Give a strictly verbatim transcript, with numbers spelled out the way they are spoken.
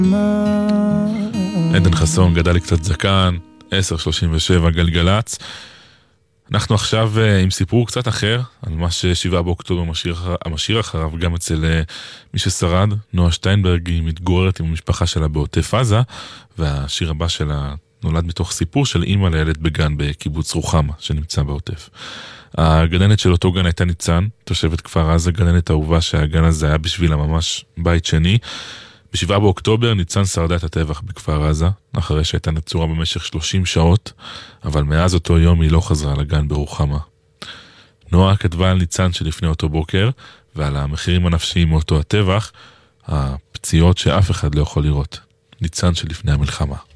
עדן חסון, גדל לי קצת זקן, עשר שלושים ושבע, גלגלץ. אנחנו עכשיו עם סיפור קצת אחר, על מה ששבעה באוקטובר משאיר, המשאיר אחריו גם אצל מי ששרד. נועה שטיינברג היא מתגוררת עם המשפחה שלה בעוטף עזה, והשיר הבא שלה נולד מתוך סיפור של אימא לילד בגן בקיבוץ רוחמה שנמצא בעוטף. הגננת של אותו גן הייתה ניצן, תושבת כפר עזה, גננת אהובה שהגן הזה היה בשבילה ממש בית שני. בשבעה באוקטובר ניצן שרדה את הטבח בכפר עזה, אחרי שהייתה נצורה במשך שלושים שעות, אבל מאז אותו יום היא לא חזרה לגן ברוחמה. נועה כתבה על ניצן שלפני אותו בוקר, ועל המחירים הנפשיים מאותו הטבח, הפציעות שאף אחד לא יכול לראות. ניצן שלפני המלחמה.